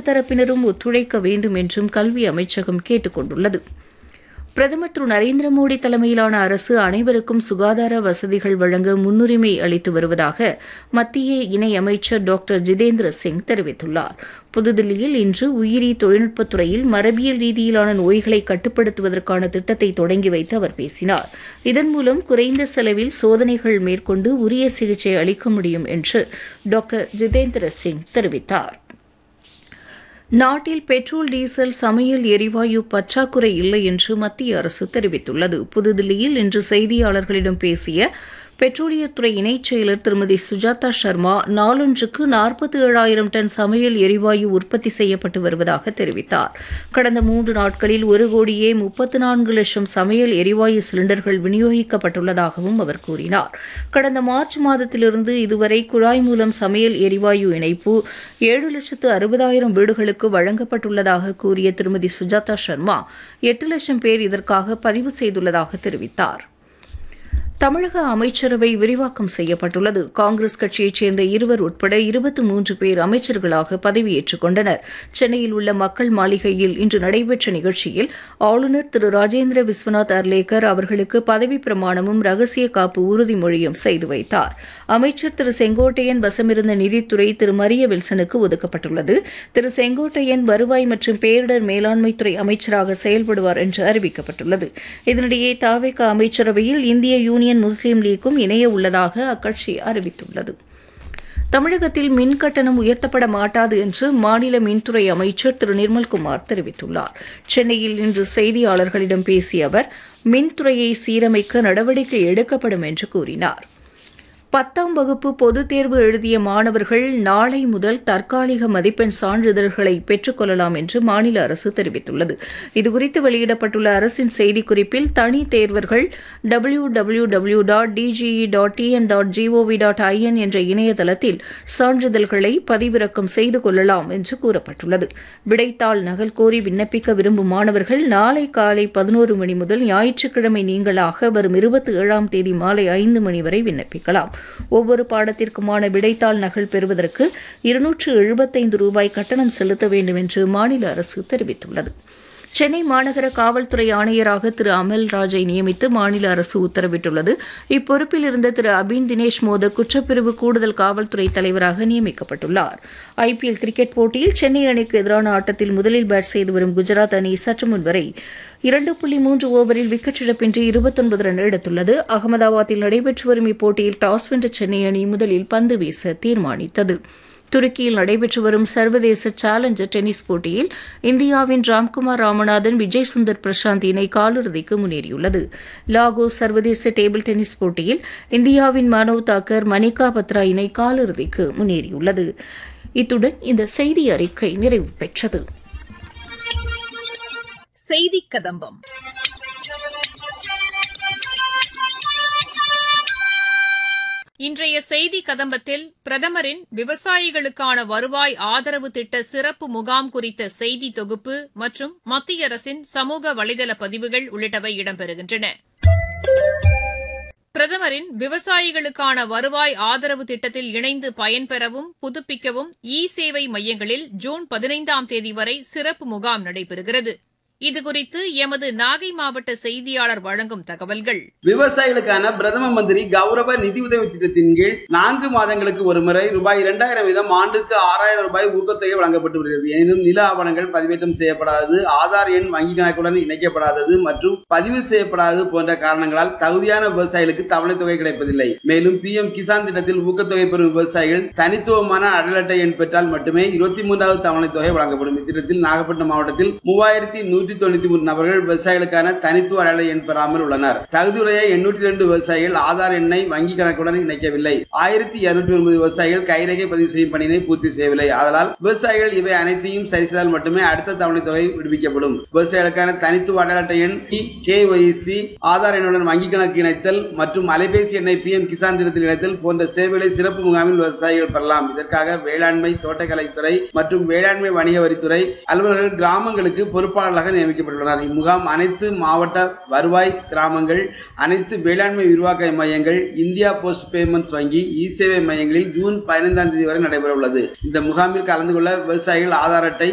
தரப்பினரும் ஒத்துழைக்க வேண்டும் என்றும் கல்வி அமைச்சகம் கேட்டுக் கொண்டுள்ளது. பிரதமர் திரு நரேந்திர மோடி தலைமையிலான அரசு அனைவருக்கும் சுகாதார வசதிகள் வழங்க முன்னுரிமை அளித்து வருவதாக மத்திய இணையமைச்சர் டாக்டர் ஜிதேந்திர சிங் தெரிவித்துள்ளார். புதுதில்லியில் இன்று உயிரி தொழில்நுட்பத்துறையில் மரபியல் ரீதியிலான நோய்களை கட்டுப்படுத்துவதற்கான திட்டத்தை தொடங்கி வைத்து அவர் பேசினார். இதன் மூலம் குறைந்த செலவில் சோதனைகள் மேற்கொண்டு உரிய சிகிச்சை அளிக்க முடியும் என்று டாக்டர் ஜிதேந்திர சிங் தெரிவித்தார். நாட்டில் பெட்ரோல், டீசல், சமையல் எரிவாயு பற்றாக்குறை இல்லை என்று மத்திய அரசு தெரிவித்துள்ளது. புதுதில்லியில் இன்று செய்தியாளர்களிடம் பேசிய பெட்ரோலியத்துறை இணைச் செயலர் திருமதி சுஜாதா சர்மா, நாளொன்றுக்கு 47,000 டன் சமையல் எரிவாயு உற்பத்தி செய்யப்பட்டு வருவதாக தெரிவித்தார். கடந்த 3 நாட்களில் 1,34,00,000 சமையல் எரிவாயு சிலிண்டர்கள் விநியோகிக்கப்பட்டுள்ளதாகவும் அவர் கூறினார். கடந்த மார்ச் மாதத்திலிருந்து இதுவரை குழாய் மூலம் சமையல் எரிவாயு இணைப்பு 7,60,000 வீடுகளுக்கு வழங்கப்பட்டுள்ளதாக கூறிய திருமதி சுஜாதா சர்மா, 8 லட்சம் பேர் இதற்காக பதிவு செய்துள்ளதாக தெரிவித்தார். தமிழக அமைச்சரவை விரிவாக்கம் செய்யப்பட்டுள்ளது. காங்கிரஸ் கட்சியைச் சேர்ந்த 2 உட்பட 23 பேர் அமைச்சர்களாக பதவியேற்றுக் கொண்டனர். சென்னையில் உள்ள மக்கள் மாளிகையில் இன்று நடைபெற்ற நிகழ்ச்சியில் ஆளுநர் திரு ராஜேந்திர விஸ்வநாத் அர்லேக்கர் அவர்களுக்கு பதவி பிரமாணமும் ரகசிய காப்பு உறுதிமொழியும் செய்து வைத்தார். அமைச்சர் திரு செங்கோட்டையன் வசமிருந்த நிதித்துறை திரு மரிய வில்சனுக்கு ஒதுக்கப்பட்டுள்ளது. திரு செங்கோட்டையன் வருவாய் மற்றும் பேரிடர் மேலாண்மைத்துறை அமைச்சராக செயல்படுவார் என்று அறிவிக்கப்பட்டுள்ளது. இதனிடையே தவிக அமைச்சரவையில் இந்திய யூனியன் முஸ்லீம் லீக்கும் இணைய உள்ளதாக அக்கட்சி அறிவித்துள்ளது. தமிழகத்தில் மின் கட்டணம் உயர்த்தப்பட மாட்டாது என்று மாநில மின்துறை அமைச்சர் திரு நிர்மல்குமார் தெரிவித்துள்ளார். சென்னையில் இன்று செய்தியாளர்களிடம் பேசிய அவர், மின்துறையை சீரமைக்க நடவடிக்கை எடுக்கப்படும் என்று கூறினார். 10ஆம் வகுப்பு பொதுத் தேர்வு எழுதிய மாணவர்கள் நாளை முதல் தற்காலிக மதிப்பெண் சான்றிதழ்களை பெற்றுக் கொள்ளலாம் என்று மாநில அரசு தெரிவித்துள்ளது. இதுகுறித்து வெளியிடப்பட்டுள்ள அரசின் செய்திக்குறிப்பில், தனி தேர்வர்கள் www.dge.tn.gov.in என்ற இணையதளத்தில் சான்றிதழ்களை பதிவிறக்கம் செய்து கொள்ளலாம் என்று கூறப்பட்டுள்ளது. விடைத்தாள் நகல் கோரி விண்ணப்பிக்க விரும்பும் மாணவர்கள் நாளை காலை 11 மணி முதல் ஞாயிற்றுக்கிழமை நீங்களாக வரும் 27ஆம் தேதி மாலை 5 மணி வரை விண்ணப்பிக்கலாம். ஒவ்வொரு பாடத்திற்குமான விடைத்தாள் நகல் பெறுவதற்கு ரூபாய் 275 கட்டணம் செலுத்த வேண்டும் என்று மாநில அரசு தெரிவித்துள்ளது. சென்னை மாநகர காவல்துறை ஆணையராக திரு அமல்ராஜை நியமித்து மாநில அரசு உத்தரவிட்டுள்ளது. இப்பொறுப்பில் இருந்த திரு அபின் தினேஷ் மோதக் குற்றப்பிரிவு கூடுதல் காவல்துறை தலைவராக நியமிக்கப்பட்டுள்ளார். IPL கிரிக்கெட் போட்டியில் சென்னை அணிக்கு எதிரான ஆட்டத்தில் முதலில் பேட் செய்து வரும் குஜராத் அணி சற்று முன் வரை 2.3 ஓவரில் விக்கெட் இழப்பின்றி 29 ரன் எடுத்துள்ளது. அகமதாபாத்தில் நடைபெற்று வரும் இப்போட்டியில் டாஸ் வென்ற சென்னை அணி முதலில் பந்து வீச தீர்மானித்தது. துருக்கியில் நடைபெற்று வரும் சர்வதேச சேலஞ்சர் டென்னிஸ் போட்டியில் இந்தியாவின் ராம்குமார் ராமநாதன், விஜய் சுந்தர் பிரசாந்த் இணை காலிறுதிக்கு முன்னேறியுள்ளது. லாகோஸ் சர்வதேச டேபிள் டென்னிஸ் போட்டியில் இந்தியாவின் மனோவ் தாக்கர், மணிகா பத்ரா இணை காலிறுதிக்கு முன்னேறியுள்ளது. இத்துடன் இந்த செய்தி அறிக்கை நிறைவு பெற்றது. செய்தி கதம்பம். இன்றைய செய்தி கதம்பத்தில் பிரதமரின் விவசாயிகளுக்கான வருவாய் ஆதரவு திட்ட சிறப்பு முகாம் குறித்த செய்தி தொகுப்பு மற்றும் மத்திய அரசின் சமூக வலைதள பதிவுகள் உள்ளிட்டவை இடம்பெறுகின்றன. பிரதமரின் விவசாயிகளுக்கான வருவாய் ஆதரவு திட்டத்தில் இணைந்து பயன்பெறவும் புதுப்பிக்கவும் சேவை மையங்களில் ஜூன் 15ஆம் தேதி வரை சிறப்பு முகாம் நடைபெறுகிறது. இதுகுறித்து எமது நாகை மாவட்ட செய்தியாளர் வழங்கும் தகவல்கள். விவசாயிகளுக்கான பிரதம மந்திரி கௌரவ நிதியுதவி திட்டத்தின் கீழ் 4 மாதங்களுக்கு ஒருமுறை ரூபாய் 2,000 வீதம் ஆண்டுக்கு 6,000 ரூபாய் ஊக்கத்தொகை வழங்கப்பட்டு வருகிறது. எனினும் நில ஆவணங்கள் பதிவேற்றம் செய்யப்படாதது, ஆதார் எண் வங்கி கணக்குடன் இணைக்கப்படாதது மற்றும் பதிவு செய்யப்படாதது போன்ற காரணங்களால் தகுதியான விவசாயிகளுக்கு தவணை தொகை கிடைப்பதில்லை. மேலும் PM கிசான் திட்டத்தில் ஊக்கத்தொகை பெறும் விவசாயிகள் தனித்துவமான அடல் அட்டை எண் பெற்றால் மட்டுமே 23வது தவணை தொகை வழங்கப்படும். இத்திட்டத்தில் நாகப்பட்டினம் மாவட்டத்தில் 3,193 நபர்கள் விவசாயிகளுக்கான தனித்துவ அடையாள எண் பெறாமல் உள்ளனர். தகுதியுடைய 802 விவசாயிகள் ஆதார் எண்ணை வங்கி கணக்குடன் இணைக்கவில்லை. 1,209 விவசாயிகள் கைரேகை பதிவு செய்யும் பணியினை பூர்த்தி செய்யவில்லை. அதனால் விவசாயிகள் இவை அனைத்தையும் சரி செய்தால் மட்டுமே அடுத்த தவணை தொகை விடுவிக்கப்படும். விவசாயிகளுக்கான தனித்துவ அடையாள அட்டை எண், KYC, ஆதார் எண்ணுடன் வங்கி கணக்கு இணைத்தல் மற்றும் அலைபேசி எண்ணை PM கிசான் திட்டத்தில் இணைத்தல் போன்ற சேவைகளை சிறப்பு முகாமில் விவசாயிகள் பெறலாம். இதற்காக வேளாண்மை, தோட்டக்கலைத்துறை மற்றும் வேளாண்மை வணிக வரித்துறை அலுவலர்கள் கிராமங்களுக்கு பொறுப்பாளர்களாக நியமிக்கப்பட்டுள்ளனர். இம்முகாம் அனைத்து மாவட்ட வருவாய் கிராமங்கள், அனைத்து வேளாண்மை விரிவாக்க மையங்கள், இந்தியா போஸ்ட் பேமெண்ட்ஸ் வங்கி, சேவை மையங்களில் ஜூன் 15ஆம் தேதி வரை நடைபெற உள்ளது. இந்த முகாமில் கலந்து கொள்ள விவசாயிகள் ஆதார் அட்டை,